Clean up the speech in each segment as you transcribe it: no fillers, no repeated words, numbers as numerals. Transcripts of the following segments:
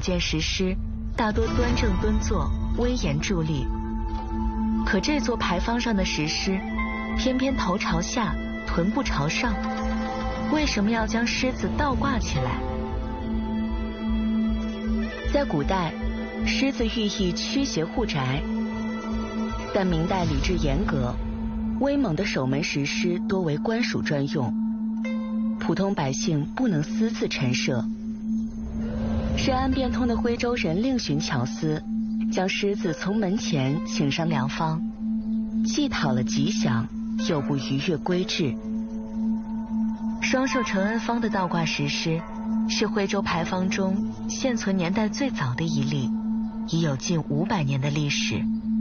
件石狮大多端正蹲坐，威严伫立。可这座牌坊上的石狮，偏偏头朝下，臀部朝上，为什么要将狮子倒挂起来？在古代，狮子寓意驱邪护宅，但明代礼制严格，威猛的守门石狮多为官署专用，普通百姓不能私自陈设。深谙变通的徽州人另寻巧思，将狮子从门前请上梁方，既讨了吉祥，又不逾越规制。双寿承恩坊的倒挂石狮是徽州牌坊中现存年代最早的一例，已有近500年的历史。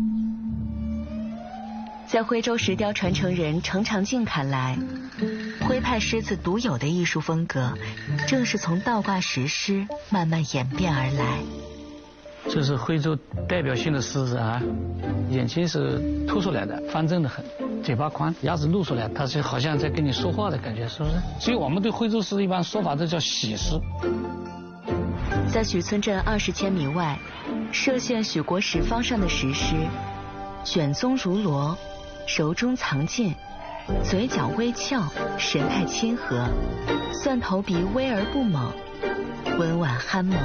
在徽州石雕传承人程长进看来，徽派狮子独有的艺术风格，正是从倒挂石狮慢慢演变而来。 这是徽州代表性的狮子啊，眼睛是凸出来的，方正的很，嘴巴宽，牙齿露出来，它就好像在跟你说话的感觉，是不是？所以我们对徽州狮一般说法都叫喜狮。 在许村镇20千米外，歙县许国石坊上的石狮，卷宗如罗，柔中藏劲，嘴角微翘，神态亲和，蒜头鼻微而不猛，温婉憨萌。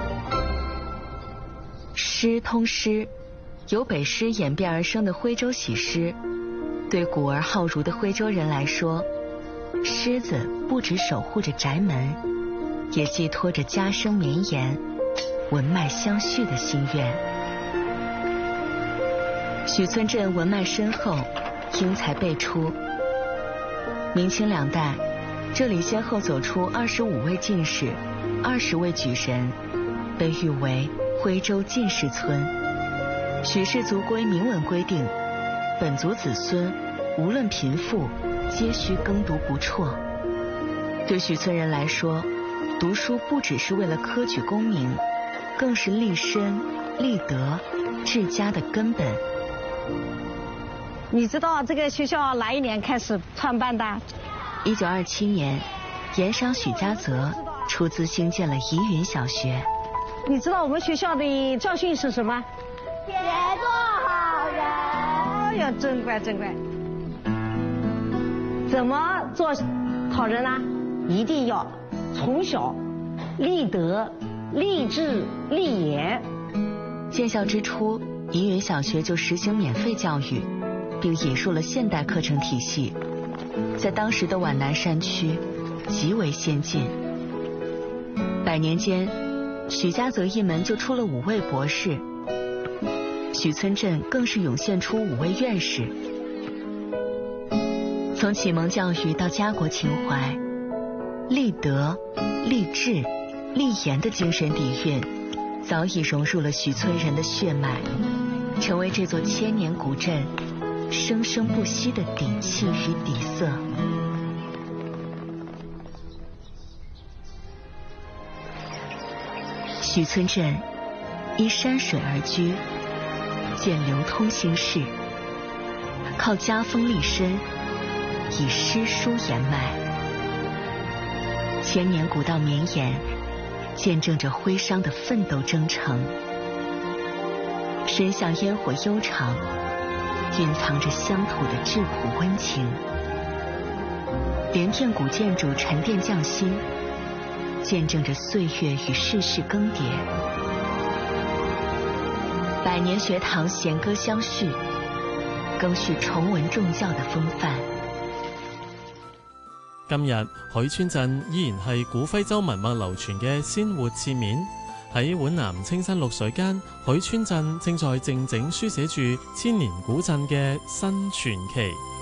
狮通狮，由北狮演变而生的徽州喜狮，对古而好儒的徽州人来说，狮子不只守护着宅门，也寄托着家生绵延、文脉相续的心愿。许村镇文脉深厚，英才辈出。明清两代，这里先后走出25位进士、20位举人，被誉为徽州进士村。许氏族规明文规定，本族子孙无论贫富，皆需耕读不辍。对许村人来说，读书不只是为了科举功名，更是立身、立德、治家的根本。 你知道这个学校哪一年开始创办的 ？1927年，盐商许家泽出资兴建了宜云小学。 你知道我们学校的教训是什么？ 别做好人。 哎呀，真乖真乖。怎么做好人呢？一定要从小立德、立志、立言。 建校之初，宜云小学就实行免费教育，并引入了现代课程体系，在当时的皖南山区极为先进。100年间，许家泽一门就出了5位博士，许村镇更是涌现出5位院士。从启蒙教育到家国情怀，立德、立志、立言的精神底蕴，早已融入了许村人的血脉，成为这座千年古镇生生不息的底气与底色。许村镇依山水而居，见流通兴市，靠家风立身，以诗书延脉，千年古道绵延，见证着徽商的奋斗征程。深巷烟火悠长，蕴藏着乡土的质朴温情。连片古建筑沉淀匠心，见证着岁月与世事更迭。100年学堂弦歌相续，更续崇文重教的风范。 今日許村鎮依然係古徽州文物流傳嘅鮮活切面。喺皖南青山綠水間，許村鎮正在靜靜書寫住千年古鎮嘅新傳奇。